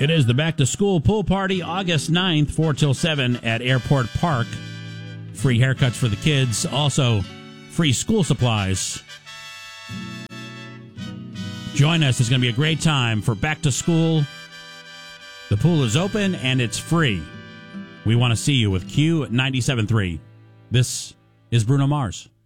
It is the Back to School Pool Party, August 9th, 4 till 7 at Airport Park. Free haircuts for the kids. Also, free school supplies. Join us. It's going to be a great time for Back to School. The pool is open and it's free. We want to see you with Q97.3. This is Bruno Mars.